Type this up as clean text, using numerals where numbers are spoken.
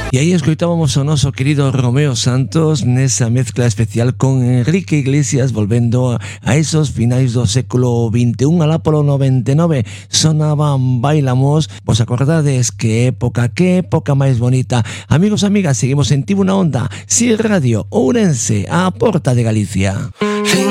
E aí escoitábamos o noso querido Romeo Santos nesa mezcla especial con Enrique Iglesias, volvendo a esos finais do século XXI, alá polo 99, sonaban Bailamos. Vos acordades que época máis bonita. Amigos, amigas, seguimos en Tivo na Onda, Si Radio, Ourense, a porta de Galicia.